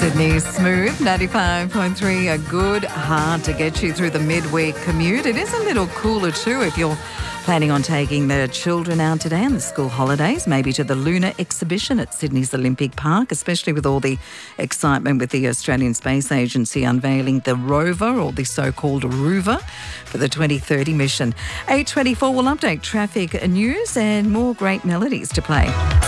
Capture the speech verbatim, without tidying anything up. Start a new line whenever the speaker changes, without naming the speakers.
Sydney Smooth, ninety-five point three, a good hard to get you through the midweek commute. It is a little cooler too if you're planning on taking the children out today on the school holidays, maybe to the lunar exhibition at Sydney's Olympic Park, especially with all the excitement with the Australian Space Agency unveiling the rover, or the so-called Rover, for the twenty thirty mission. eight twenty-four will update traffic news and more great melodies to play.